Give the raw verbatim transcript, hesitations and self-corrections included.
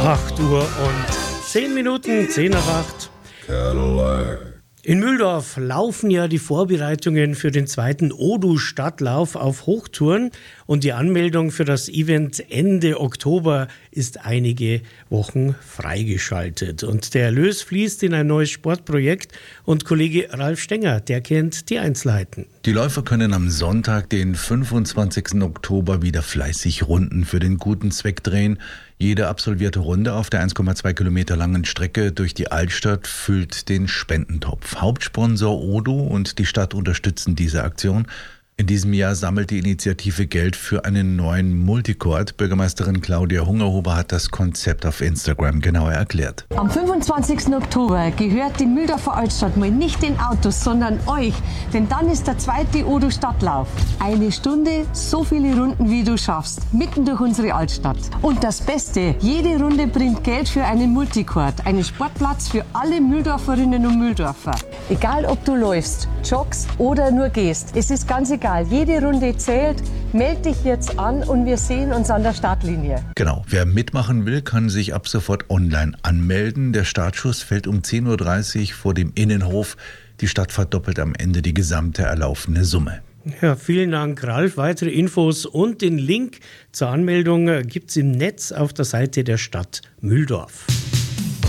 acht Uhr und zehn Minuten, zehn nach acht. In Mühldorf laufen ja die Vorbereitungen für den zweiten Odu-Stadtlauf auf Hochtouren und die Anmeldung für das Event Ende Oktober ist einige Wochen freigeschaltet. Und der Erlös fließt in ein neues Sportprojekt und Kollege Ralf Stenger, der kennt die Einzelheiten. Die Läufer können am Sonntag, den fünfundzwanzigsten Oktober, wieder fleißig Runden für den guten Zweck drehen. Jede absolvierte Runde auf der eins Komma zwei Kilometer langen Strecke durch die Altstadt füllt den Spendentopf. Hauptsponsor Odu und die Stadt unterstützen diese Aktion. In diesem Jahr sammelt die Initiative Geld für einen neuen Multicourt. Bürgermeisterin Claudia Hungerhuber hat das Konzept auf Instagram genauer erklärt. Am fünfundzwanzigsten Oktober gehört die Mühldorfer Altstadt mal nicht den Autos, sondern euch. Denn dann ist der zweite Odu-Stadtlauf. Eine Stunde, so viele Runden wie du schaffst, mitten durch unsere Altstadt. Und das Beste, jede Runde bringt Geld für einen Multicourt, einen Sportplatz für alle Mühldorferinnen und Mühldorfer. Egal ob du läufst, joggst oder nur gehst, es ist ganz egal. Jede Runde zählt. Meld dich jetzt an und wir sehen uns an der Startlinie. Genau, wer mitmachen will, kann sich ab sofort online anmelden. Der Startschuss fällt um zehn Uhr dreißig vor dem Innenhof. Die Stadt verdoppelt am Ende die gesamte erlaufene Summe. Ja, vielen Dank, Ralf. Weitere Infos und den Link zur Anmeldung gibt's im Netz auf der Seite der Stadt Mühldorf.